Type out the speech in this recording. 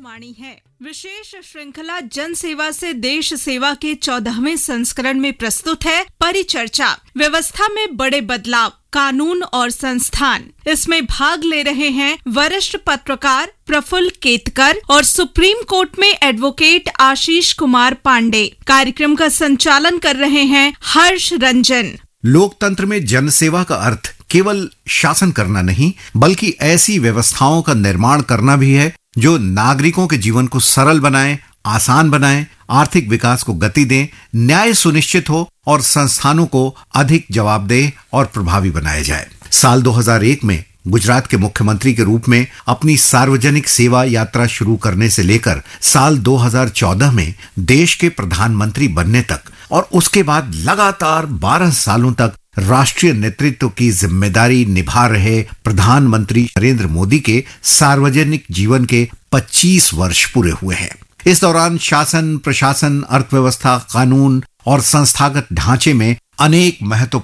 वाणी है। विशेष श्रृंखला जन सेवा से देश सेवा के 14वें संस्करण में प्रस्तुत है परिचर्चा, व्यवस्था में बड़े बदलाव, कानून और संस्थान। इसमें भाग ले रहे हैं वरिष्ठ पत्रकार प्रफुल्ल केतकर और सुप्रीम कोर्ट में एडवोकेट आशीष कुमार पांडे। कार्यक्रम का संचालन कर रहे हैं हर्ष रंजन। लोकतंत्र में जनसेवा का अर्थ केवल शासन करना नहीं, बल्कि ऐसी व्यवस्थाओं का निर्माण करना भी है जो नागरिकों के जीवन को सरल बनाए, आसान बनाए, आर्थिक विकास को गति दें, न्याय सुनिश्चित हो और संस्थानों को अधिक जवाबदेह और प्रभावी बनाया जाए। साल 2001 में गुजरात के मुख्यमंत्री के रूप में अपनी सार्वजनिक सेवा यात्रा शुरू करने से लेकर साल 2014 में देश के प्रधानमंत्री बनने तक और उसके बाद लगातार 12 सालों तक राष्ट्रीय नेतृत्व की जिम्मेदारी निभा रहे प्रधानमंत्री नरेंद्र मोदी के सार्वजनिक जीवन के 25 वर्ष पूरे हुए हैं। इस दौरान शासन, प्रशासन, अर्थव्यवस्था, कानून और संस्थागत ढांचे में अनेक महत्वपूर्ण